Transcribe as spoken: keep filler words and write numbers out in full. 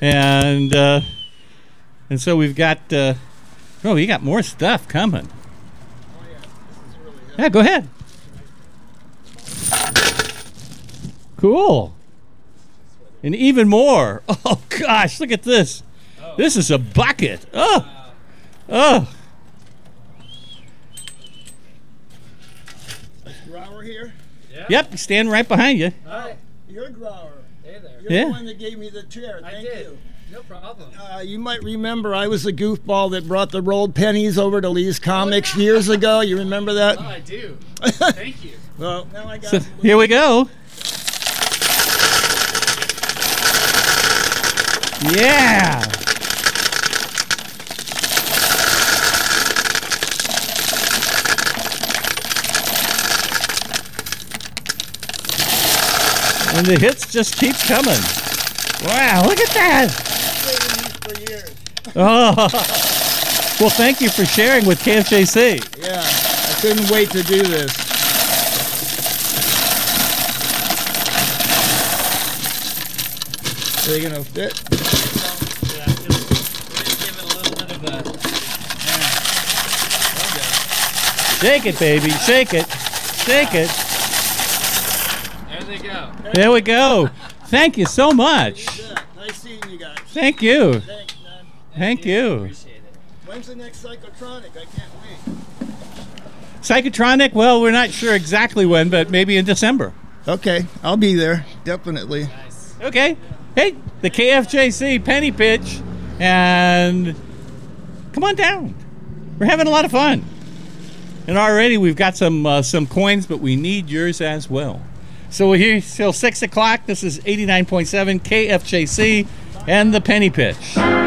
and uh, and so we've got. Uh, oh, you got more stuff coming. Oh yeah, this is really heavy. Yeah, go ahead. Cool. And even more. Oh gosh, look at this. Oh. This is a bucket. Oh, oh. Grower here. Yeah. Yep, stand right behind you. Hi. You're Grower. Hey there. You're Yeah. the one that gave me the chair. I Thank did. you. No problem. Uh, you might remember I was the goofball that brought the rolled pennies over to Lee's Comics years ago. You remember that? Oh, I do. Thank you. Well, now I got So some here we go. Yeah. And the hits just keep coming. Wow, look at that. for years. Oh. Well, thank you for sharing with K F J C. Yeah, I couldn't wait to do this. Are they gonna fit? Yeah, just, just give it a little bit of a. Shake it, baby. Shake it. Shake it. There they go. There we go. Thank you so much. Yeah, nice seeing you guys. Thank you. Thanks, man. Thank you. Appreciate it. When's the next Psychotronic? I can't wait. Psychotronic, well, we're not sure exactly when, but maybe in December. Okay, I'll be there. Definitely. Nice. Okay. Hey, the K F J C penny pitch, and come on down. We're having a lot of fun. And already we've got some uh, some coins, but we need yours as well. So we're here till six o'clock. This is eighty-nine point seven K F J C and the penny pitch.